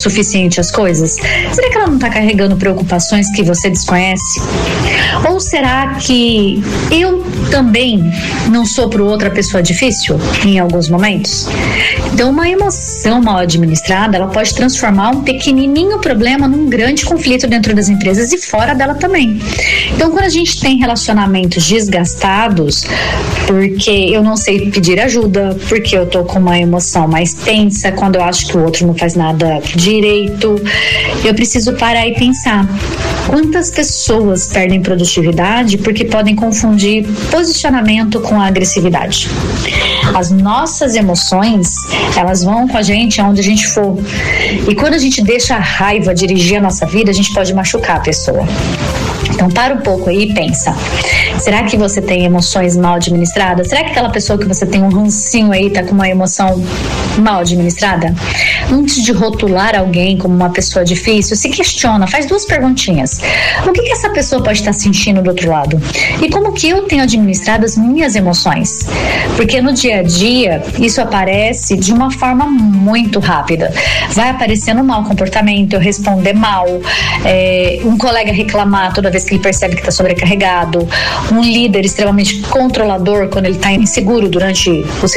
suficiente as coisas? Será que ela não está carregando preocupações que você desconhece? Ou será que eu também não sou para outra pessoa difícil em alguns momentos? Então, uma emoção mal administrada, ela pode transformar um pequenininho problema num grande conflito dentro das empresas e fora dela também. Então, quando a gente tem relacionamentos desgastados, porque eu não sei pedir ajuda, porque eu tô com uma emoção mais tensa, quando eu acho que o outro não faz nada direito, eu preciso parar e pensar: quantas pessoas perdem produtividade porque podem confundir posicionamento com agressividade? As nossas emoções, elas vão com a gente aonde a gente for. E quando a gente deixa a raiva dirigir a nossa vida, a gente pode machucar a pessoa. Então para um pouco aí e pensa: será que você tem emoções mal administradas? Será que aquela pessoa que você tem um rancinho aí tá com uma emoção mal administrada? Antes de rotular alguém como uma pessoa difícil, se questiona, faz 2 perguntinhas. O que essa pessoa pode estar sentindo do outro lado? E como que eu tenho administrado as minhas emoções? Porque no dia a dia, isso aparece de uma forma muito rápida. Vai aparecendo um mau comportamento, eu responder mal, um colega reclamar toda vez que ele percebe que está sobrecarregado, um líder extremamente controlador quando ele está inseguro diante dos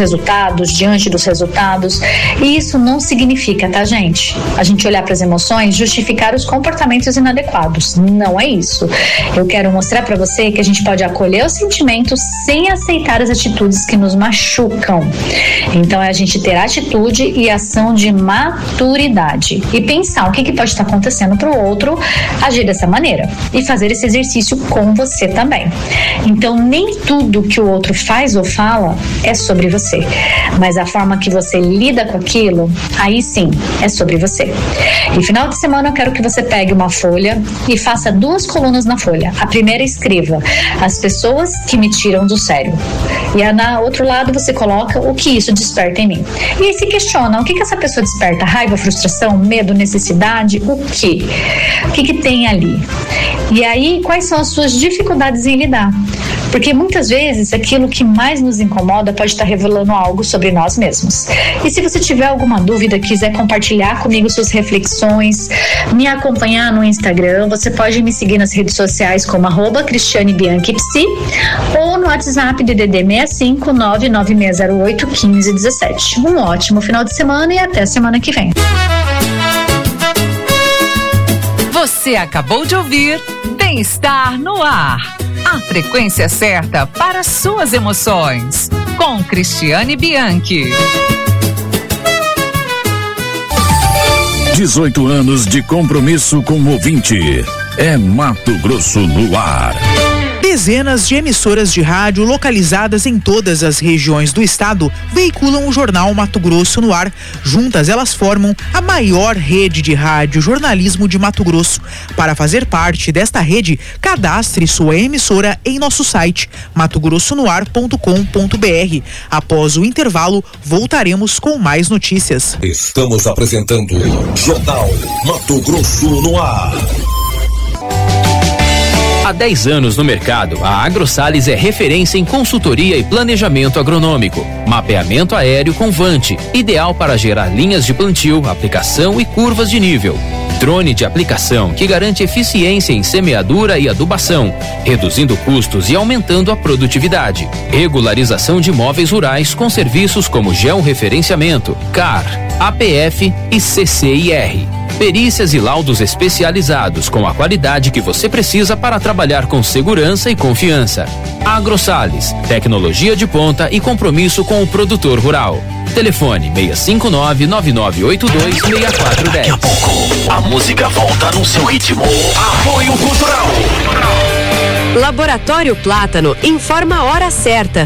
resultados. E isso não significa, tá, gente? A gente olhar para as emoções, justificar os comportamentos inadequados. Não é isso. Eu quero mostrar para você que a gente pode acolher os sentimentos sem aceitar as atitudes que nos machucam. Então é a gente ter atitude e ação de maturidade e pensar o que pode estar acontecendo para o outro agir dessa maneira e fazer esse exercício com você também. Então nem tudo que o outro faz ou fala é sobre você, mas a forma que você lida com aquilo, aí sim, é sobre você. E final de semana eu quero que você pegue uma folha e faça 2 colunas na folha. A primeira escreva: as pessoas que me tiram do sério. E na outro lado você coloca o que isso desperta em mim. E aí se questiona: o que essa pessoa desperta? Raiva, frustração, medo, necessidade? O quê? O que tem ali? E aí, quais são as suas dificuldades em lidar? Porque muitas vezes aquilo que mais nos incomoda pode estar revelando algo sobre nós mesmos. E se você tiver alguma dúvida, quiser compartilhar comigo suas reflexões, me acompanhar no Instagram, você pode me seguir nas redes sociais como @CristianeBianchiPsi ou no WhatsApp DDD 65 99608 1517. Um ótimo final de semana e até a semana que vem. Você acabou de ouvir Bem-Estar no Ar. A frequência certa para suas emoções. Com Cristiane Bianchi. 18 anos de compromisso com o ouvinte. É Mato Grosso no ar. Dezenas de emissoras de rádio localizadas em todas as regiões do estado veiculam o jornal Mato Grosso no ar. Juntas elas formam a maior rede de rádio jornalismo de Mato Grosso. Para fazer parte desta rede, cadastre sua emissora em nosso site matogrossonoar.com.br. Após o intervalo, voltaremos com mais notícias. Estamos apresentando Jornal Mato Grosso no ar. Há 10 anos no mercado, a AgroSales é referência em consultoria e planejamento agronômico. Mapeamento aéreo com Vante, ideal para gerar linhas de plantio, aplicação e curvas de nível. Drone de aplicação que garante eficiência em semeadura e adubação, reduzindo custos e aumentando a produtividade. Regularização de imóveis rurais com serviços como georreferenciamento, CAR, APF e CCIR. Perícias e laudos especializados com a qualidade que você precisa para trabalhar com segurança e confiança. AgroSales, tecnologia de ponta e compromisso com o produtor rural. Telefone 659-9982-6410. Daqui a pouco, a música volta no seu ritmo. Apoio Cultural. Laboratório Plátano informa a hora certa.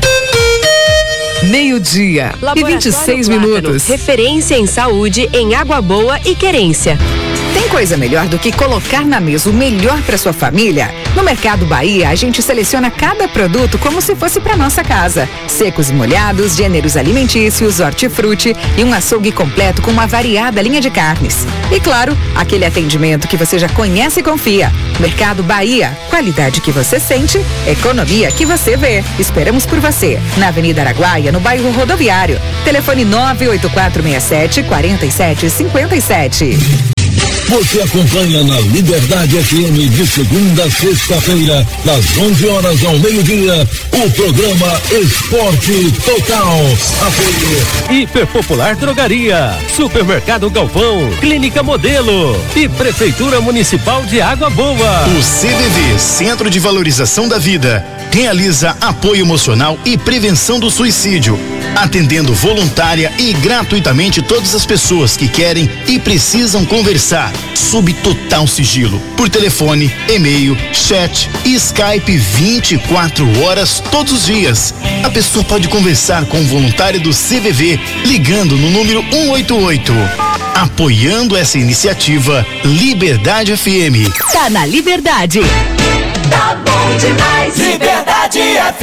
12:00 e 26 minutos. Referência em saúde em Água Boa e Querência. Tem coisa melhor do que colocar na mesa o melhor para sua família? No Mercado Bahia, a gente seleciona cada produto como se fosse para nossa casa. Secos e molhados, gêneros alimentícios, hortifruti e um açougue completo com uma variada linha de carnes. E claro, aquele atendimento que você já conhece e confia. Mercado Bahia, qualidade que você sente, economia que você vê. Esperamos por você, na Avenida Araguaia, no bairro Rodoviário. Telefone 98467-4757. Você acompanha na Liberdade FM de segunda a sexta-feira, das 11 horas ao meio-dia, o programa Esporte Total. Hiperpopular Drogaria, Supermercado Galvão, Clínica Modelo e Prefeitura Municipal de Água Boa. O CVV, Centro de Valorização da Vida, realiza apoio emocional e prevenção do suicídio, atendendo voluntária e gratuitamente todas as pessoas que querem e precisam conversar, sob total sigilo, por telefone, e-mail, chat e Skype 24 horas todos os dias. A pessoa pode conversar com o voluntário do CVV ligando no número 188. Apoiando essa iniciativa, Liberdade FM. Tá na Liberdade. Tá bom demais. Liberdade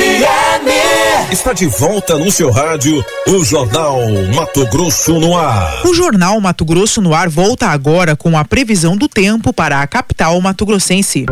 FM. Está de volta no seu rádio, o Jornal Mato Grosso no Ar. O Jornal Mato Grosso no Ar volta agora com a previsão do tempo para a capital mato-grossense.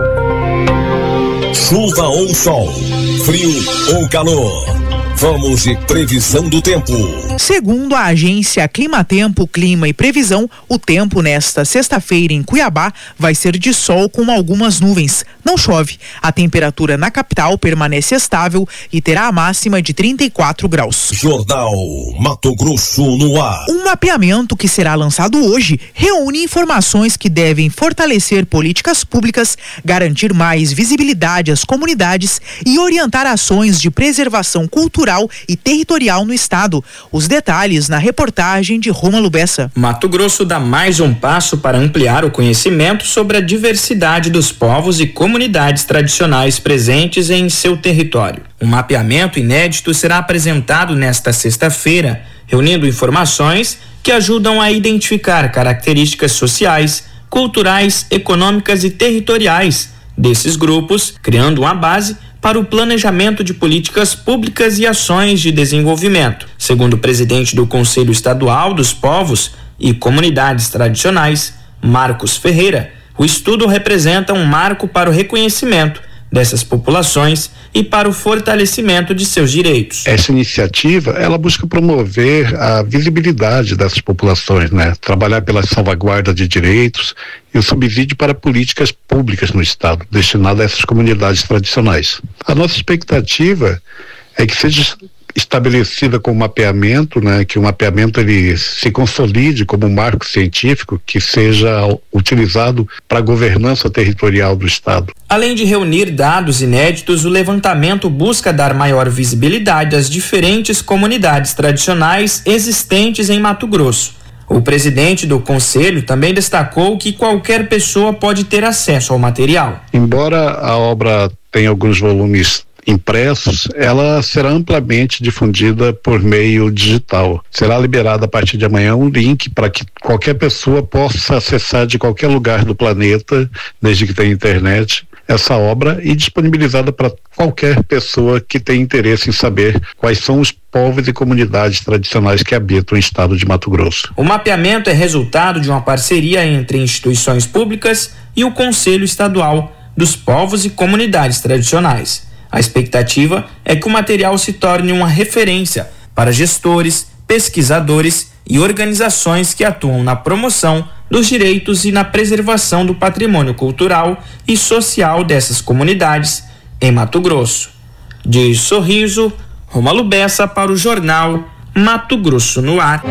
Chuva ou sol, frio ou calor. Vamos de previsão do tempo. Segundo a agência Climatempo, Clima e Previsão, o tempo nesta sexta-feira em Cuiabá vai ser de sol com algumas nuvens. Não chove. A temperatura na capital permanece estável e terá a máxima de 34 graus. Jornal Mato Grosso no Ar. Um mapeamento que será lançado hoje reúne informações que devem fortalecer políticas públicas, garantir mais visibilidade às comunidades e orientar ações de preservação cultural e territorial no estado. Os detalhes na reportagem de Rômulo Bessa. Mato Grosso dá mais um passo para ampliar o conhecimento sobre a diversidade dos povos e comunidades tradicionais presentes em seu território. Um mapeamento inédito será apresentado nesta sexta-feira, reunindo informações que ajudam a identificar características sociais, culturais, econômicas e territoriais desses grupos, criando uma base para o planejamento de políticas públicas e ações de desenvolvimento. Segundo o presidente do Conselho Estadual dos Povos e Comunidades Tradicionais, Marcos Ferreira, o estudo representa um marco para o reconhecimento dessas populações e para o fortalecimento de seus direitos. Essa iniciativa, ela busca promover a visibilidade dessas populações, né? Trabalhar pela salvaguarda de direitos e o subsídio para políticas públicas no estado, destinado a essas comunidades tradicionais. A nossa expectativa é que seja estabelecida com mapeamento, né, que o mapeamento ele se consolide como um marco científico que seja utilizado para a governança territorial do estado. Além de reunir dados inéditos, o levantamento busca dar maior visibilidade às diferentes comunidades tradicionais existentes em Mato Grosso. O presidente do conselho também destacou que qualquer pessoa pode ter acesso ao material. Embora a obra tenha alguns volumes impressos, ela será amplamente difundida por meio digital. Será liberado a partir de amanhã um link para que qualquer pessoa possa acessar de qualquer lugar do planeta, desde que tenha internet, essa obra e disponibilizada para qualquer pessoa que tenha interesse em saber quais são os povos e comunidades tradicionais que habitam o estado de Mato Grosso. O mapeamento é resultado de uma parceria entre instituições públicas e o Conselho Estadual dos Povos e Comunidades Tradicionais. A expectativa é que o material se torne uma referência para gestores, pesquisadores e organizações que atuam na promoção dos direitos e na preservação do patrimônio cultural e social dessas comunidades em Mato Grosso. De Sorriso, Rômulo Bessa para o Jornal Mato Grosso no Ar.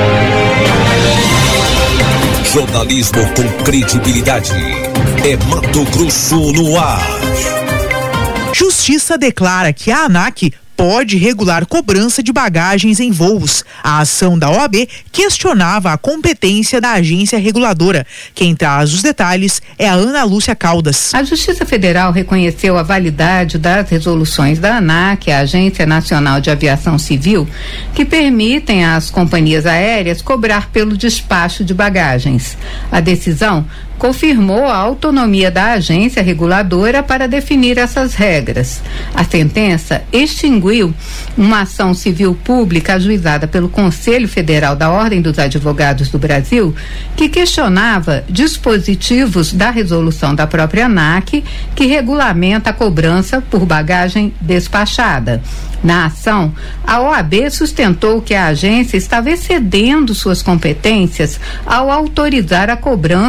Jornalismo com credibilidade. É Mato Grosso no Ar. Justiça declara que a ANAC pode regular cobrança de bagagens em voos. A ação da OAB questionava a competência da agência reguladora. Quem traz os detalhes é a Ana Lúcia Caldas. A Justiça Federal reconheceu a validade das resoluções da ANAC, a Agência Nacional de Aviação Civil, que permitem às companhias aéreas cobrar pelo despacho de bagagens. A decisão confirmou a autonomia da agência reguladora para definir essas regras. A sentença extinguiu uma ação civil pública ajuizada pelo Conselho Federal da Ordem dos Advogados do Brasil, que questionava dispositivos da resolução da própria ANAC, que regulamenta a cobrança por bagagem despachada. Na ação, a OAB sustentou que a agência estava excedendo suas competências ao autorizar a cobrança